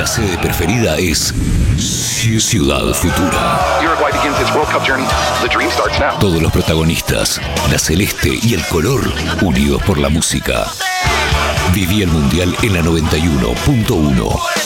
Nuestra sede preferida es Ciudad Futura. Uruguay begins its World Cup journey. The dream starts now. Todos los protagonistas, la celeste y el color, unidos por la música. Viví el Mundial en la 91.1.